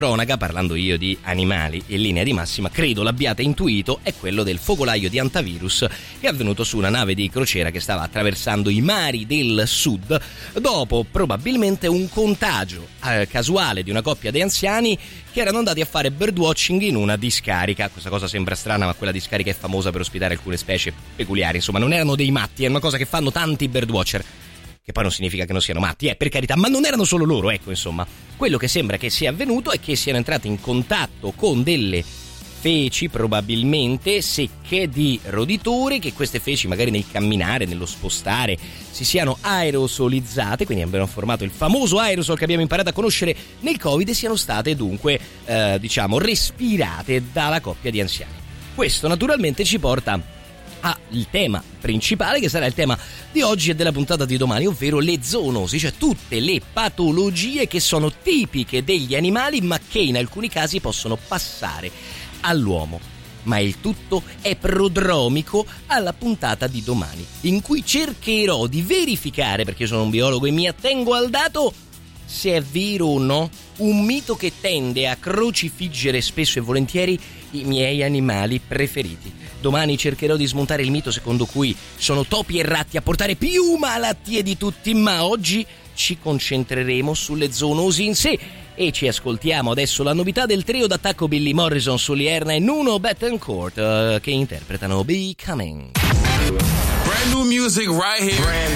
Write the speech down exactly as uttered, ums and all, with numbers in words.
cronaca, parlando io di animali in linea di massima, credo l'abbiate intuito, è quello del focolaio di antivirus che è avvenuto su una nave di crociera che stava attraversando i mari del sud dopo probabilmente un contagio eh, casuale di una coppia di anziani che erano andati a fare birdwatching in una discarica. Questa cosa sembra strana, ma quella discarica è famosa per ospitare alcune specie peculiari, insomma non erano dei matti, è una cosa che fanno tanti birdwatcher, che poi non significa che non siano matti, eh, per carità, ma non erano solo loro, ecco, insomma. Quello che sembra che sia avvenuto è che siano entrati in contatto con delle feci, probabilmente secche, di roditori, che queste feci magari nel camminare, nello spostare, si siano aerosolizzate, quindi abbiano formato il famoso aerosol che abbiamo imparato a conoscere nel Covid e siano state dunque, eh, diciamo, respirate dalla coppia di anziani. Questo naturalmente ci porta al tema principale, che sarà il tema di oggi e della puntata di domani, ovvero le zoonosi, cioè tutte le patologie che sono tipiche degli animali ma che in alcuni casi possono passare all'uomo. Ma il tutto è prodromico alla puntata di domani, in cui cercherò di verificare, perché io sono un biologo e mi attengo al dato, se è vero o no un mito che tende a crocifiggere spesso e volentieri i miei animali preferiti. Domani cercherò di smontare il mito secondo cui sono topi e ratti a portare più malattie di tutti, ma oggi ci concentreremo sulle zoonosi in sé e ci ascoltiamo adesso la novità del trio d'attacco Billy Morrison, Sully Erna e Nuno Bettencourt, uh, che interpretano Becoming. Brand new music right here. Brand